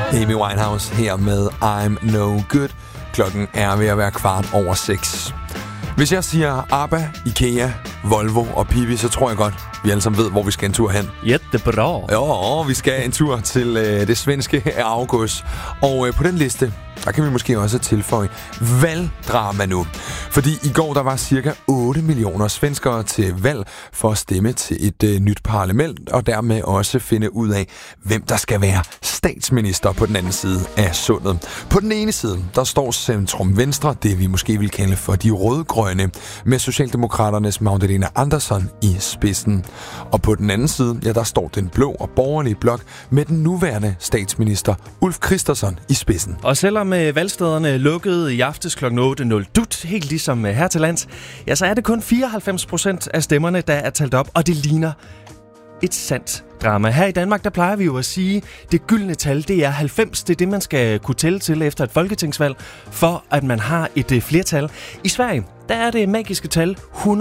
Amy Winehouse her med I'm No Good. Klokken er ved at være 6:15. Hvis jeg siger ABBA, IKEA, Volvo og Pibi, så tror jeg godt, vi alle sammen ved, hvor vi skal en tur hen. Jättebra. Jo, vi skal en tur til det svenske August. Og på den liste, der kan vi måske også tilføje valgdrama nu. Fordi i går, der var cirka 8 millioner svenskere til valg for at stemme til et nyt parlament, og dermed også finde ud af, hvem der skal være statsminister på den anden side af sundet. På den ene side, der står Centrum Venstre, det vi måske vil kalde for de rødgrønne, med Socialdemokraternes Magdalena Andersson i spidsen. Og på den anden side, ja, der står den blå og borgerlige blok med den nuværende statsminister Ulf Kristersson i spidsen. Og selvom valgstederne lukkede i aftes kl. 8.00 helt ligesom her til lands, ja, så er det kun 94% af stemmerne, der er talt op, og det ligner et sandt drama. Her i Danmark, der plejer vi jo at sige, det gyldne tal, det er 90. Det er det, man skal kunne tælle til efter et folketingsvalg, for at man har et flertal. I Sverige, der er det magiske tal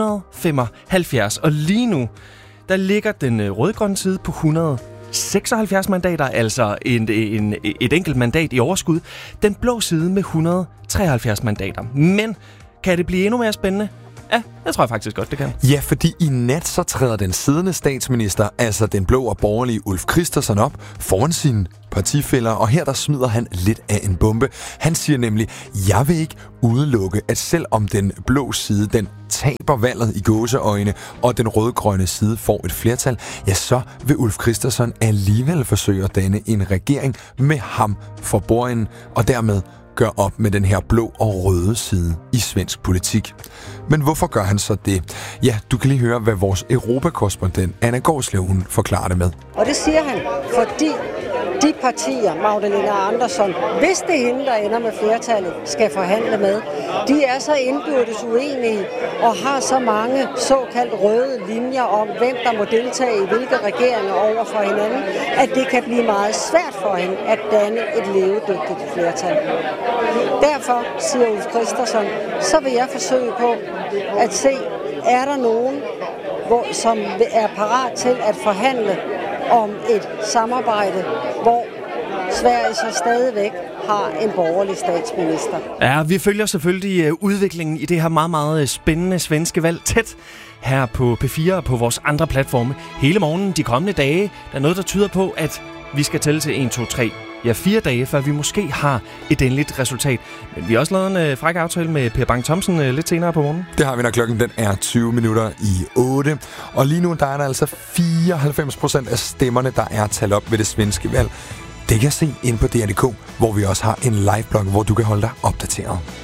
175, og lige nu, der ligger den rødgrønne side på 176 mandater, altså et enkelt mandat i overskud. Den blå side med 173 mandater. Men kan det blive endnu mere spændende? Ja, jeg tror faktisk godt, det kan. Ja, fordi i nat så træder den siddende statsminister, altså den blå og borgerlige Ulf Kristersson op foran sine partifæller, og her der smider han lidt af en bombe. Han siger nemlig, jeg vil ikke udelukke, at selvom den blå side, den taber valget i gåseøjne, og den rødgrønne side får et flertal, ja, så vil Ulf Kristersson alligevel forsøge at danne en regering med ham for bordenden, og dermed gør op med den her blå og røde side i svensk politik. Men hvorfor gør han så det? Ja, du kan lige høre, hvad vores europakorrespondent Anna Gårdslev, hun forklarer det med. Og det siger han, fordi de partier, Magdalena Andersson, hvis det er hende, der ender med flertallet, skal forhandle med, de er så indbyrdes uenige og har så mange såkaldt røde linjer om, hvem der må deltage i hvilke regeringer over for hinanden, at det kan blive meget svært for hende at danne et levedygtigt flertal. Derfor, siger Ulf Kristersson, så vil jeg forsøge på at se, er der nogen, som er parat til at forhandle om et samarbejde, hvor Sverige så stadigvæk har en borgerlig statsminister. Ja, vi følger selvfølgelig udviklingen i det her meget, meget spændende svenske valg tæt her på P4 og på vores andre platforme hele morgenen de kommende dage. Der er noget, der tyder på, at vi skal tælle til 1, 2, 3, 4 dage, før vi måske har et endeligt resultat. Men vi har også lavet en fræk aftale med Per Bang Thomsen lidt senere på morgenen. Det har vi, når klokken den er 20 minutter i 8. Og lige nu der er der altså 94% af stemmerne, der er talt op ved det svenske valg. Det kan jeg se inde på DR.dk, hvor vi også har en live-blog, hvor du kan holde dig opdateret.